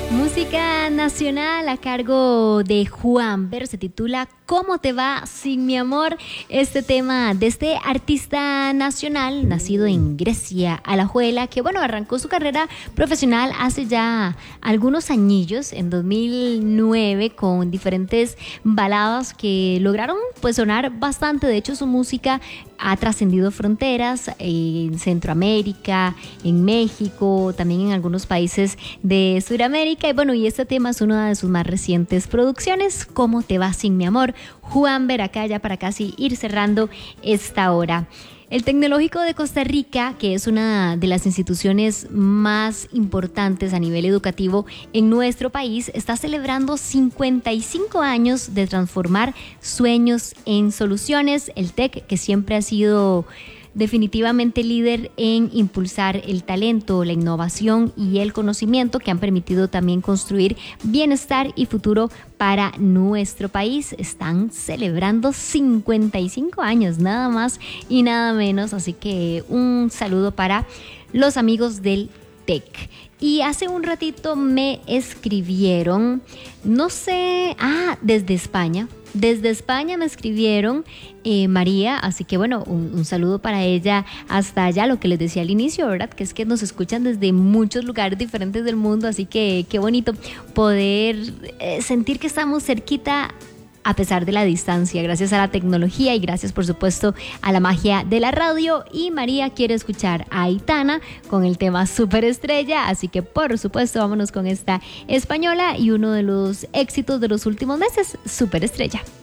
Música nacional a cargo de Juanber, se titula ¿Cómo te va sin mi amor? Este tema de este artista nacional, nacido en Grecia, Alajuela, que bueno, arrancó su carrera profesional hace ya algunos añillos, en 2009, con diferentes baladas que lograron pues sonar bastante. De hecho, su música ha trascendido fronteras en Centroamérica, en México, también en algunos países de Sudamérica. Y bueno, y este tema es una de sus más recientes producciones, ¿Cómo te va sin mi amor? Juanber, acá ya para casi ir cerrando esta hora. El Tecnológico de Costa Rica, que es una de las instituciones más importantes a nivel educativo en nuestro país, está celebrando 55 años de transformar sueños en soluciones. El TEC, que siempre ha sido definitivamente líder en impulsar el talento, la innovación y el conocimiento, que han permitido también construir bienestar y futuro para nuestro país. Están celebrando 55 años, nada más y nada menos, así que un saludo para los amigos del TEC. Y hace un ratito me escribieron, no sé, desde España. Desde España me escribieron María, así que bueno, un saludo para ella hasta allá, lo que les decía al inicio, ¿verdad? Que es que nos escuchan desde muchos lugares diferentes del mundo, así que qué bonito poder sentir que estamos cerquita a pesar de la distancia, gracias a la tecnología y gracias por supuesto a la magia de la radio. Y María quiere escuchar a Aitana con el tema Superestrella, así que por supuesto vámonos con esta española y uno de los éxitos de los últimos meses, Superestrella.